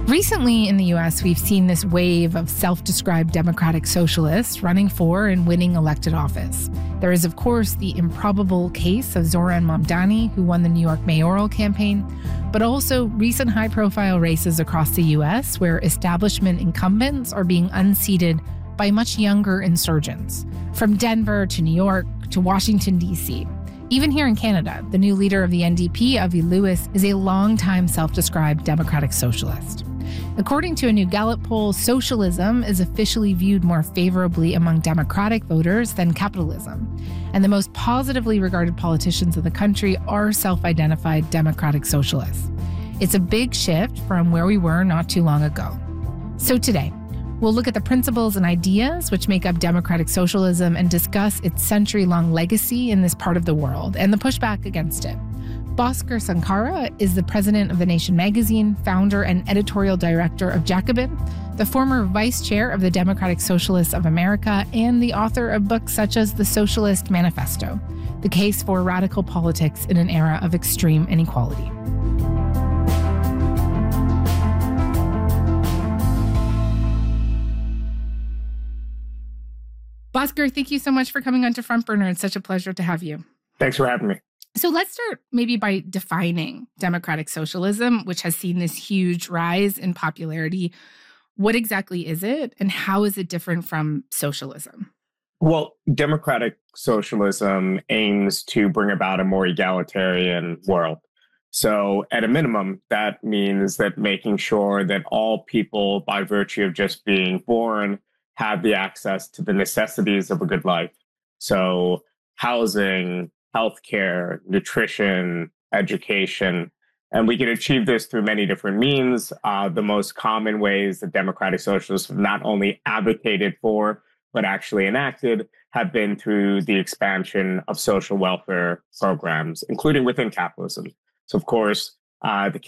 Recently in the US, we've seen this wave of self-described democratic socialists running for and winning elected office. There is, of course, the improbable case of Zohran Mamdani, who won the New York mayoral campaign, but also recent high-profile races across the US where establishment incumbents are being unseated by much younger insurgents, from Denver to New York to Washington, D.C. Even here in Canada, the new leader of the NDP, Avi Lewis, is a longtime self-described democratic socialist. According to a new Gallup poll, socialism is officially viewed more favorably among Democratic voters than capitalism. And the most positively regarded politicians in the country are self-identified democratic socialists. It's a big shift from where we were not too long ago. So today, we'll look at the principles and ideas which make up democratic socialism and discuss its century-long legacy in this part of the world and the pushback against it. Bhaskar Sankara is the president of The Nation magazine, founder and editorial director of Jacobin, the former vice chair of the Democratic Socialists of America, and the author of books such as The Socialist Manifesto, The Case for Radical Politics in an Era of Extreme Inequality. Bhaskar, thank you so much for coming on to Front Burner. It's such a pleasure to have you. Thanks for having me. So let's start maybe by defining democratic socialism, which has seen this huge rise in popularity. What exactly is it, and how is it different from socialism? Well, democratic socialism aims to bring about a more egalitarian world. So at a minimum, that means that making sure that all people, by virtue of just being born, have the access to the necessities of a good life. So housing, healthcare, nutrition, education. And we can achieve this through many different means. The most common ways that democratic socialists have not only advocated for, but actually enacted, have been through the expansion of social welfare programs, including within capitalism. So, of course, the